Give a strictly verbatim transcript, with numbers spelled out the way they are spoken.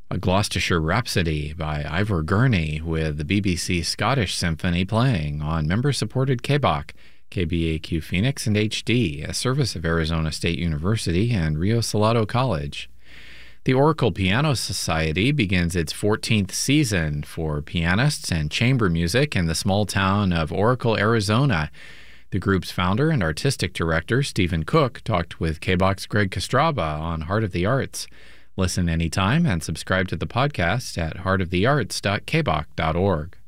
A Gloucestershire Rhapsody by Ivor Gurney with the B B C Scottish Symphony playing on member-supported K B O C, K B A Q Phoenix and H D, a service of Arizona State University and Rio Salado College. The Oracle Piano Society begins its fourteenth season for pianists and chamber music in the small town of Oracle, Arizona. The group's founder and artistic director, Stephen Cook, talked with K B O C's Greg Kostraba on Heart of the Arts. Listen anytime and subscribe to the podcast at heart of the arts dot k b o c dot org.